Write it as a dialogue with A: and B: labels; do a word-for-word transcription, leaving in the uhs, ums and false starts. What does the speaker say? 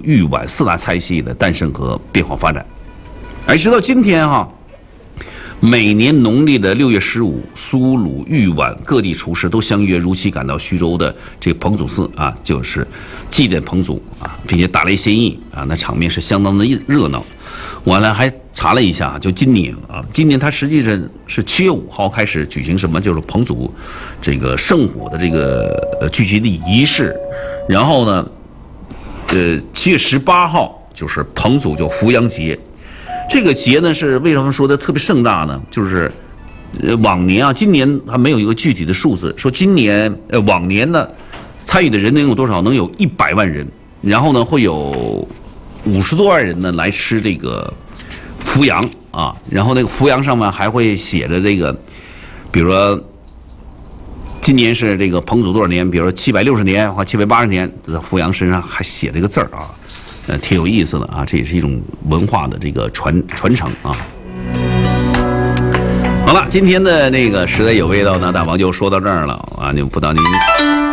A: 豫皖四大菜系的诞生和变化发展。而直到今天哈。每年农历的六月十五，苏鲁豫皖各地厨师都相约如期赶到徐州的这个彭祖寺啊，就是祭奠彭祖啊，并且打雷献艺啊，那场面是相当的热闹。我呢还查了一下，就今年啊，今年它实际上是七月五号开始举行什么，就是彭祖这个圣火的这个呃聚集的仪式，然后呢，呃，七月十八号就是彭祖就伏阳节。这个节呢是为什么说的特别盛大呢？就是，呃，往年啊，今年还没有一个具体的数字，说今年呃往年呢，参与的人能有多少？能有一百万人，然后呢会有五十多万人呢来吃这个伏羊啊，然后那个伏羊上面还会写着这个，比如说今年是这个彭祖多少年，比如说七百六十年或七百八十年，在伏羊身上还写了一个字儿啊。呃，挺有意思的啊，这也是一种文化的这个传传承啊。好了，今天的那个时代有味道呢，大王就说到这儿了啊，就不知道您